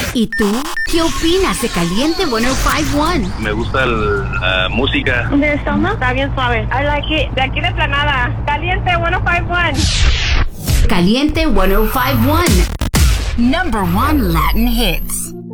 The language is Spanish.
¿Y tú? ¿Qué opinas de Caliente 105.1? Me gusta la música. ¿De Soma? Está bien suave. I like it. De aquí de Planada. Caliente 105.1. Caliente 105.1. Number 1 Latin hits.